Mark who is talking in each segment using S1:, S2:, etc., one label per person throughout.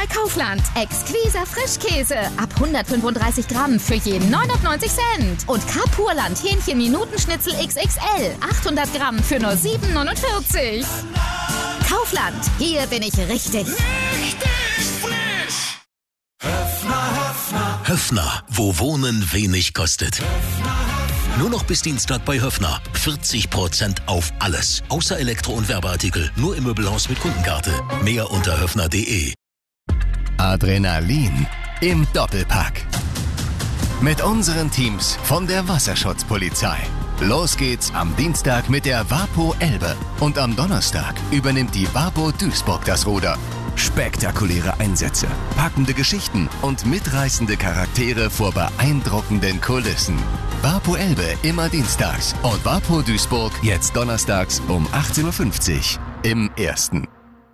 S1: bei Kaufland. Exquiser Frischkäse ab 135 Gramm für je 99 Cent. Und Carpurland Hähnchen-Minutenschnitzel XXL 800 Gramm für nur 7,49. Kaufland, hier bin ich richtig.
S2: Höffner, wo Wohnen wenig kostet. Nur noch bis Dienstag bei Höffner. 40% auf alles. Außer Elektro- und Werbeartikel. Nur im Möbelhaus mit Kundenkarte. Mehr unter höffner.de.
S3: Adrenalin im Doppelpack. Mit unseren Teams von der Wasserschutzpolizei. Los geht's am Dienstag mit der Wapo Elbe. Und am Donnerstag übernimmt die Wapo Duisburg das Ruder. Spektakuläre Einsätze, packende Geschichten und mitreißende Charaktere vor beeindruckenden Kulissen. Wapo Elbe immer dienstags und Wapo Duisburg jetzt donnerstags um 18.50 Uhr im Ersten.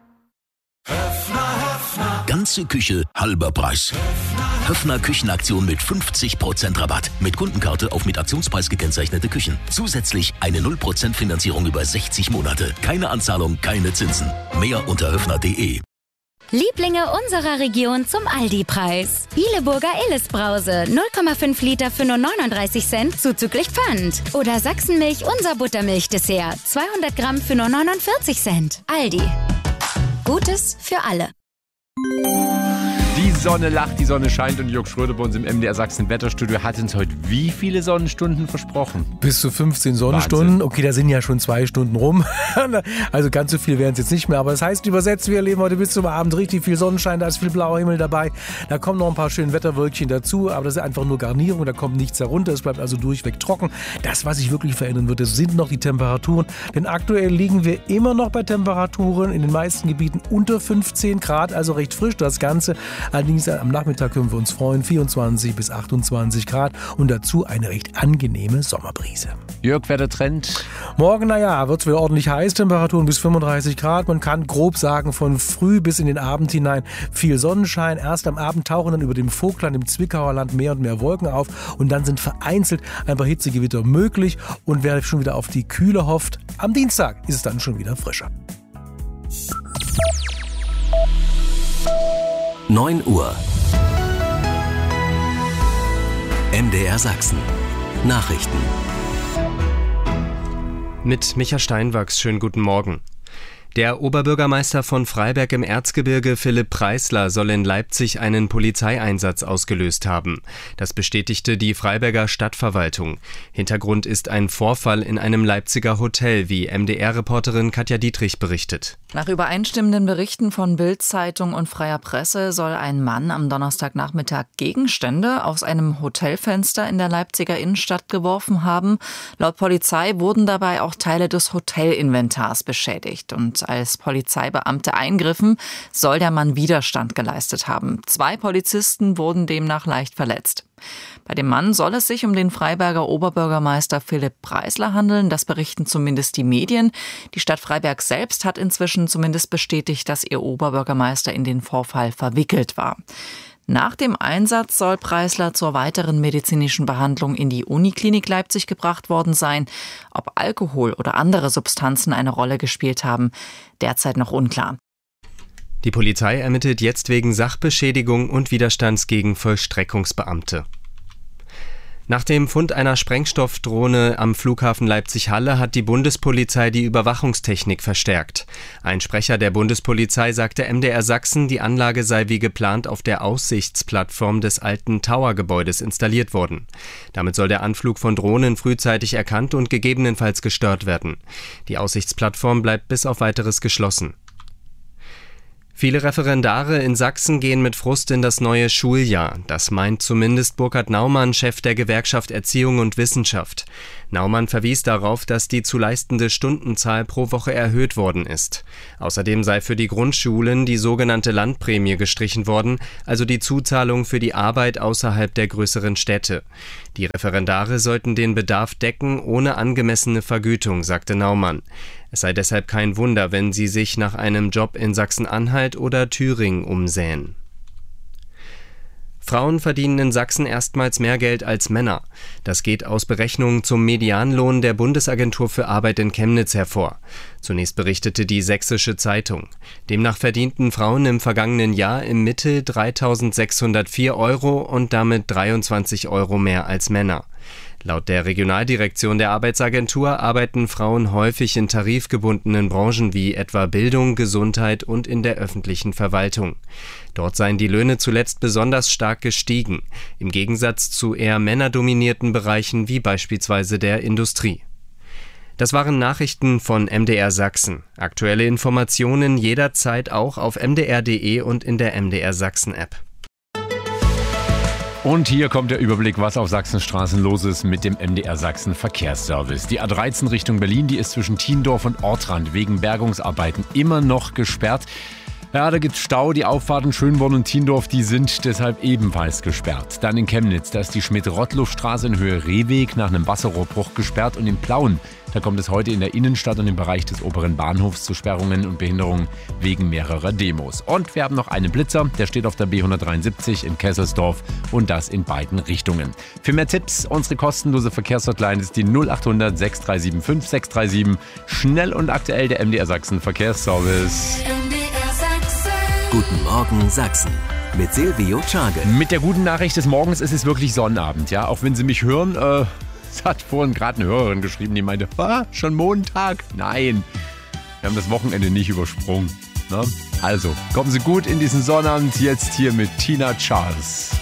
S2: Ganze Küche, halber Preis. Höffner Küchenaktion mit 50% Rabatt. Mit Kundenkarte auf mit Aktionspreis gekennzeichnete Küchen. Zusätzlich eine 0% Finanzierung über 60 Monate. Keine Anzahlung, keine Zinsen. Mehr unter höffner.de.
S4: Lieblinge unserer Region zum Aldi-Preis. Bieleburger Illes-Brause, 0,5 Liter für nur 39 Cent zuzüglich Pfand. Oder Sachsenmilch, unser Buttermilch-Dessert, 200 Gramm für nur 49 Cent. Aldi. Gutes für alle.
S5: Die Sonne lacht, die Sonne scheint und Jörg Schröder bei uns im MDR Sachsen Wetterstudio hat uns heute wie viele Sonnenstunden versprochen?
S6: Bis zu 15 Sonnenstunden. Wahnsinn. Okay, da sind ja schon 2 Stunden rum. Also ganz so viel wären es jetzt nicht mehr. Aber das heißt übersetzt, wir erleben heute bis zum Abend richtig viel Sonnenschein. Da ist viel blauer Himmel dabei. Da kommen noch ein paar schöne Wetterwölkchen dazu. Aber das ist einfach nur Garnierung. Da kommt nichts herunter. Es bleibt also durchweg trocken. Das, was sich wirklich verändern wird, das sind noch die Temperaturen. Denn aktuell liegen wir immer noch bei Temperaturen in den meisten Gebieten unter 15 Grad. Also recht frisch das Ganze. Allerdings am Nachmittag können wir uns freuen, 24 bis 28 Grad und dazu eine recht angenehme Sommerbrise.
S5: Jörg, Wettertrend?
S6: Morgen, wird es wieder ordentlich heiß, Temperaturen bis 35 Grad. Man kann grob sagen, von früh bis in den Abend hinein viel Sonnenschein. Erst am Abend tauchen dann über dem Vogtland im Zwickauer Land mehr und mehr Wolken auf und dann sind vereinzelt ein paar Hitzegewitter möglich. Und wer schon wieder auf die Kühle hofft, am Dienstag ist es dann schon wieder frischer.
S3: 9 Uhr. MDR Sachsen. Nachrichten.
S7: Mit Micha Steinwachs, schönen guten Morgen. Der Oberbürgermeister von Freiberg im Erzgebirge, Philipp Preisler, soll in Leipzig einen Polizeieinsatz ausgelöst haben. Das bestätigte die Freiberger Stadtverwaltung. Hintergrund ist ein Vorfall in einem Leipziger Hotel, wie MDR-Reporterin Katja Dietrich berichtet.
S8: Nach übereinstimmenden Berichten von Bild-Zeitung und Freier Presse soll ein Mann am Donnerstagnachmittag Gegenstände aus einem Hotelfenster in der Leipziger Innenstadt geworfen haben. Laut Polizei wurden dabei auch Teile des Hotelinventars beschädigt. Und als Polizeibeamte eingriffen, soll der Mann Widerstand geleistet haben. 2 Polizisten wurden demnach leicht verletzt. Bei dem Mann soll es sich um den Freiberger Oberbürgermeister Philipp Preisler handeln. Das berichten zumindest die Medien. Die Stadt Freiberg selbst hat inzwischen zumindest bestätigt, dass ihr Oberbürgermeister in den Vorfall verwickelt war. Nach dem Einsatz soll Preisler zur weiteren medizinischen Behandlung in die Uniklinik Leipzig gebracht worden sein. Ob Alkohol oder andere Substanzen eine Rolle gespielt haben, derzeit noch unklar.
S7: Die Polizei ermittelt jetzt wegen Sachbeschädigung und Widerstands gegen Vollstreckungsbeamte. Nach dem Fund einer Sprengstoffdrohne am Flughafen Leipzig-Halle hat die Bundespolizei die Überwachungstechnik verstärkt. Ein Sprecher der Bundespolizei sagte MDR Sachsen, die Anlage sei wie geplant auf der Aussichtsplattform des alten Tower-Gebäudes installiert worden. Damit soll der Anflug von Drohnen frühzeitig erkannt und gegebenenfalls gestört werden. Die Aussichtsplattform bleibt bis auf Weiteres geschlossen. Viele Referendare in Sachsen gehen mit Frust in das neue Schuljahr. Das meint zumindest Burkhard Naumann, Chef der Gewerkschaft Erziehung und Wissenschaft. Naumann verwies darauf, dass die zu leistende Stundenzahl pro Woche erhöht worden ist. Außerdem sei für die Grundschulen die sogenannte Landprämie gestrichen worden, also die Zuzahlung für die Arbeit außerhalb der größeren Städte. Die Referendare sollten den Bedarf decken ohne angemessene Vergütung, sagte Naumann. Es sei deshalb kein Wunder, wenn sie sich nach einem Job in Sachsen-Anhalt oder Thüringen umsähen. Frauen verdienen in Sachsen erstmals mehr Geld als Männer. Das geht aus Berechnungen zum Medianlohn der Bundesagentur für Arbeit in Chemnitz hervor. Zunächst berichtete die Sächsische Zeitung. Demnach verdienten Frauen im vergangenen Jahr im Mittel 3.604 € und damit 23 € mehr als Männer. Laut der Regionaldirektion der Arbeitsagentur arbeiten Frauen häufig in tarifgebundenen Branchen wie etwa Bildung, Gesundheit und in der öffentlichen Verwaltung. Dort seien die Löhne zuletzt besonders stark gestiegen, im Gegensatz zu eher männerdominierten Bereichen wie beispielsweise der Industrie. Das waren Nachrichten von MDR Sachsen. Aktuelle Informationen jederzeit auch auf mdr.de und in der MDR Sachsen-App.
S5: Und hier kommt der Überblick, was auf Sachsenstraßen los ist mit dem MDR Sachsen Verkehrsservice. Die A13 Richtung Berlin, die ist zwischen Thiendorf und Ortrand wegen Bergungsarbeiten immer noch gesperrt. Ja, da gibt's Stau. Die Auffahrten Schönborn und Thiendorf, die sind deshalb ebenfalls gesperrt. Dann in Chemnitz, da ist die Schmidt-Rottluff-Straße in Höhe Rehweg nach einem Wasserrohrbruch gesperrt. Und in Plauen, da kommt es heute in der Innenstadt und im Bereich des oberen Bahnhofs zu Sperrungen und Behinderungen wegen mehrerer Demos. Und wir haben noch einen Blitzer, der steht auf der B173 in Kesselsdorf und das in beiden Richtungen. Für mehr Tipps, unsere kostenlose Verkehrshotline ist die 0800 6375 637. Schnell und aktuell der MDR Sachsen Verkehrsservice.
S2: Guten Morgen Sachsen mit Silvio Czage.
S5: Mit der guten Nachricht des Morgens ist es wirklich Sonnabend, ja. Auch wenn Sie mich hören, es hat vorhin gerade eine Hörerin geschrieben, die meinte, schon Montag? Nein, wir haben das Wochenende nicht übersprungen. Ne? Also, kommen Sie gut in diesen Sonnabend, jetzt hier mit Tina Charles.